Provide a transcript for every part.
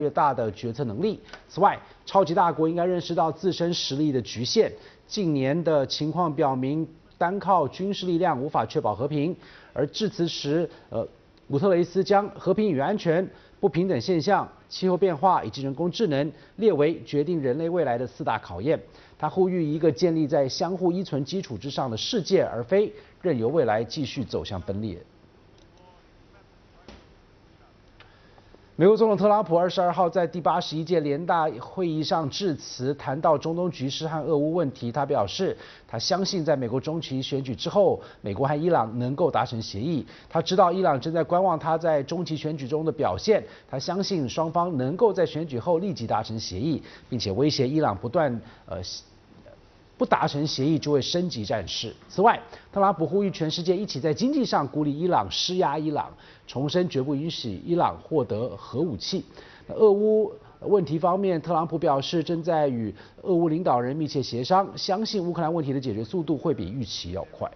越大的决策能力。此外，超级大国应该认识到自身实力的局限。近年的情况表明，单靠军事力量无法确保和平。而致辞时，古特雷斯将和平与安全、不平等现象、气候变化以及人工智能列为决定人类未来的4大考验。他呼吁一个建立在相互依存基础之上的世界，而非任由未来继续走向分裂。美国总统特朗普22号在第81届联大会议上致辞，谈到中东局势和俄乌问题。他表示，他相信在美国中期选举之后，美国和伊朗能够达成协议。他知道伊朗正在观望他在中期选举中的表现，他相信双方能够在选举后立即达成协议，并且威胁伊朗不达成协议就会升级战事。此外，特朗普呼吁全世界一起在经济上孤立伊朗、施压伊朗，重申绝不允许伊朗获得核武器。俄乌问题方面，特朗普表示正在与俄乌领导人密切协商，相信乌克兰问题的解决速度会比预期要快。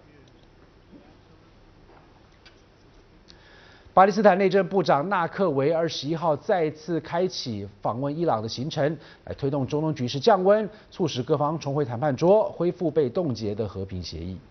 巴基斯坦内政部长纳克维21号再次开启访问伊朗的行程，来推动中东局势降温，促使各方重回谈判桌，恢复被冻结的和平协议。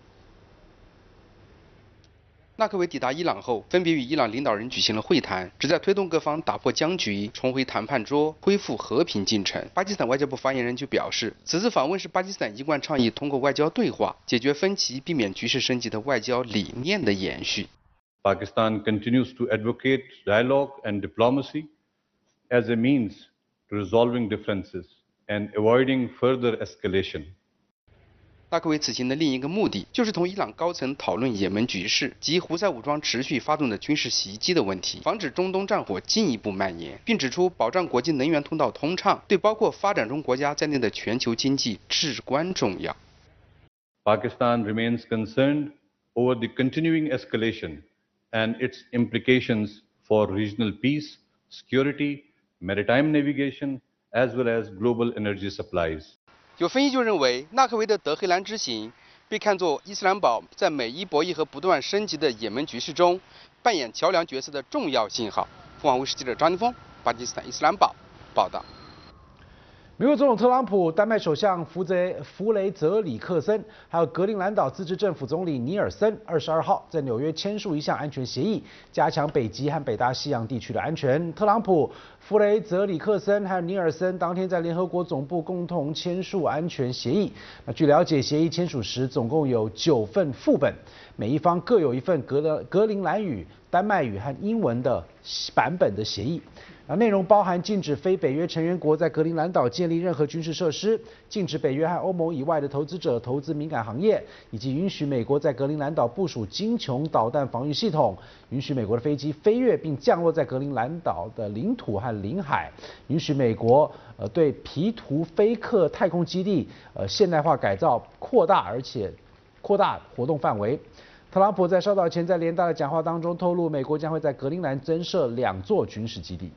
纳克维抵达伊朗后，分别与伊朗领导人举行了会谈，旨在推动各方打破僵局，重回谈判桌，恢复和平进程。巴基斯坦外交部发言人就表示，此次访问是巴基斯坦一贯倡议通过外交对话解决分歧、避免局势升级的外交理念的延续。 Pakistan continues to advocate dialogue and diplomacy as a means to resolving differences and avoiding further escalation. 纳克维此行的另一个目的，就是同伊朗高层讨论也门局势及胡塞武装持续发动的军事袭击的问题，防止中东战火进一步蔓延，并指出保障国际能源通道通畅，对包括发展中国家在内的全球经济至关重要。 Pakistan remains concerned over the continuing escalation and its implications for regional peace, security, maritime navigation, as well as global energy supplies. 有分析就认为，纳克维的德黑兰之行被看作伊斯兰堡在美伊博弈和不断升级的也门局势中扮演桥梁角色的重要信号。凤凰卫视记者张立峰，巴基斯坦伊斯兰堡报道。 美国总统特朗普、丹麦首相弗雷泽里克森，还有格陵兰岛自治政府总理尼尔森，22号在纽约签署一项安全协议，加强北极和北大西洋地区的安全。特朗普、弗雷泽里克森还有尼尔森当天在联合国总部共同签署安全协议。据了解，协议签署时总共有9份副本，每一方各有一份格陵兰语、丹麦语和英文的版本的协议。内容包含禁止非北约成员国在格陵兰岛建立任何军事设施，禁止北约和欧盟以外的投资者投资敏感行业，以及允许美国在格陵兰岛部署精穹导弹防御系统，允许美国的飞机飞越并降落在格陵兰岛的领土和领海，允许美国对皮图菲克太空基地现代化改造扩大活动范围。特朗普在稍早前在联大的讲话当中透露，美国将会在格陵兰增设2座军事基地。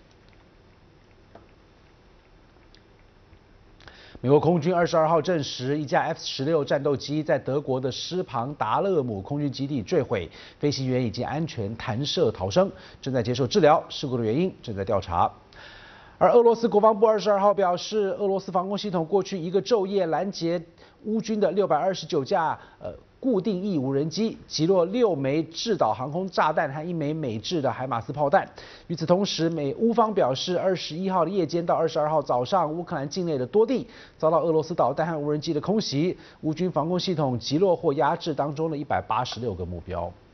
美国空军22号证实，一架 F-16战斗机在德国的施庞达勒姆空军基地坠毁，飞行员已经安全弹射逃生，正在接受治疗，事故的原因正在调查。而俄罗斯国防部22号表示，俄罗斯防空系统过去1个昼夜拦截乌军的629架固定翼无人机，击落6枚制导航空炸弹和1枚美制的海马斯炮弹。与此同时，乌方表示，21号的夜间到22号早上，乌克兰境内的多地遭到俄罗斯导弹和无人机的空袭，乌军防空系统击落或压制当中的186个目标。